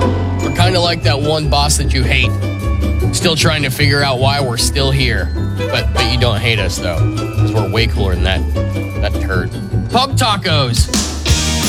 We're kind of like that one boss that you hate. Still trying to figure out why we're still here. But you don't hate us, though, because we're way cooler than that turd. Pub tacos.